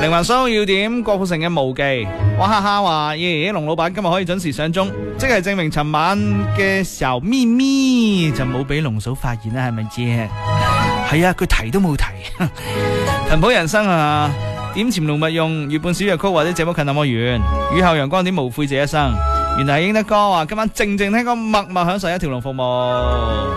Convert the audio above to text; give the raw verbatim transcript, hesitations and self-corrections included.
靈魂騷要點郭富城嘅無忌。哇哈哈話耶，龍老闆今日可以準時上鐘，即係證明尋晚嘅時候咪咪就冇俾龍嫂發現啦，係咪啫？係啊，佢提都冇提。騰普人生啊，點潛龍勿用，月半小夜曲或者這麼近那麼遠，雨後陽光點無悔這一生。原來係英德哥話今晚靜靜聽歌，默默享受一條龍服務。